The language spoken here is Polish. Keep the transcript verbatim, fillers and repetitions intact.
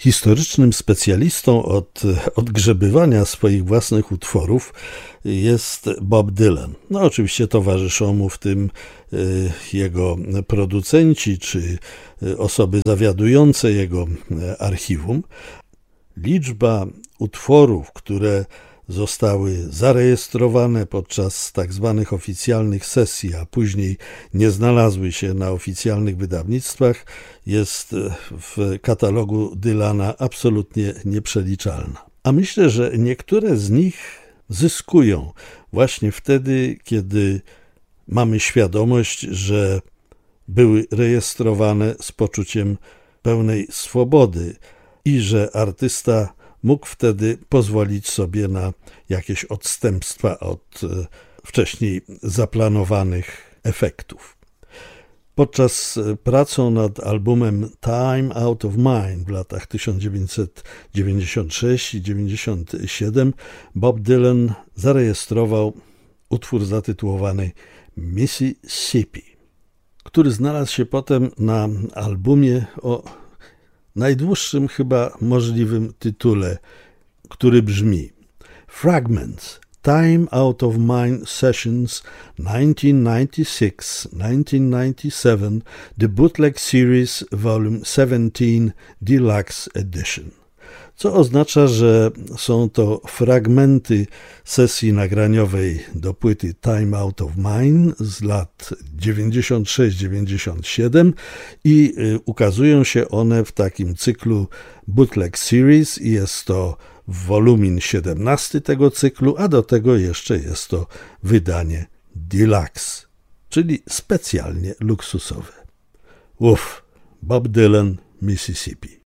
Historycznym specjalistą od odgrzebywania swoich własnych utworów jest Bob Dylan. No oczywiście towarzyszą mu w tym jego producenci czy osoby zawiadujące jego archiwum. Liczba utworów, które zostały zarejestrowane podczas tak zwanych oficjalnych sesji, a później nie znalazły się na oficjalnych wydawnictwach, jest w katalogu Dylana absolutnie nieprzeliczalna. A myślę, że niektóre z nich zyskują właśnie wtedy, kiedy mamy świadomość, że były rejestrowane z poczuciem pełnej swobody i że artysta mógł wtedy pozwolić sobie na jakieś odstępstwa od wcześniej zaplanowanych efektów. Podczas pracy nad albumem Time Out of Mind w latach tysiąc dziewięćset dziewięćdziesiąt sześć i dziewięćdziesiąt siedem Bob Dylan zarejestrował utwór zatytułowany Mississippi, który znalazł się potem na albumie o najdłuższym chyba możliwym tytule, który brzmi Fragments, Time Out of Mind Sessions nineteen ninety-six to nineteen ninety-seven, The Bootleg Series Volume seventeen Deluxe Edition. Co oznacza, że są to fragmenty sesji nagraniowej do płyty Time Out of Mind z lat dziewięćdziesiąt sześć dziewięćdziesiąt siedem i ukazują się one w takim cyklu Bootleg Series i jest to wolumin siedemnasty tego cyklu, a do tego jeszcze jest to wydanie Deluxe, czyli specjalnie luksusowe. Uff, Bob Dylan, Mississippi.